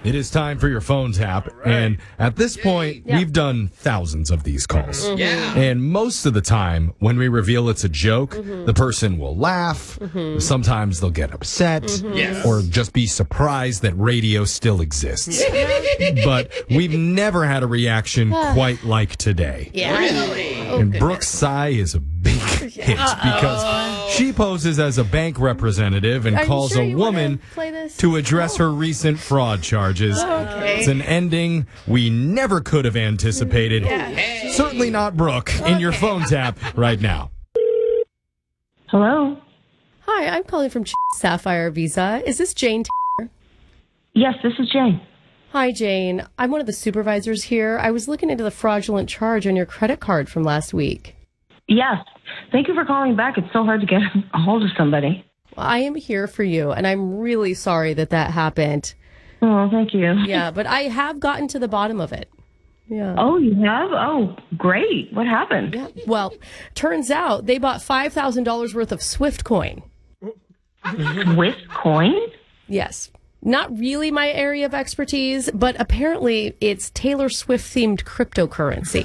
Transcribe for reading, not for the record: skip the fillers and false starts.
It is time for your phone tap. Right. And at this point, we've done thousands of these calls. Mm-hmm. Yeah. And most of the time, when we reveal it's a joke, the person will laugh. Sometimes they'll get upset or just be surprised that radio still exists. But we've never had a reaction quite like today. Yeah. Really? And Brooke's sigh is a big hit because she poses as a bank representative and calls a woman to address her recent fraud charges. It's an ending we never could have anticipated. Hey. Certainly not Brooke in your phone tap right now. Hello? Hi, I'm calling from Sapphire Visa. Is this Jane Taylor? Yes, this is Jane. Hi, Jane. I'm one of the supervisors here. I was looking into the fraudulent charge on your credit card from last week. Yes. Thank you for calling back. It's so hard to get a hold of somebody. Well, I am here for you, and I'm really sorry that happened. Oh, thank you. Yeah, but I have gotten to the bottom of it. Yeah. Oh, you have? Oh, great. What happened? Yeah. Well, turns out they bought $5,000 worth of Swift coin. Swift coin? Yes. Not really my area of expertise, but apparently it's Taylor Swift-themed cryptocurrency.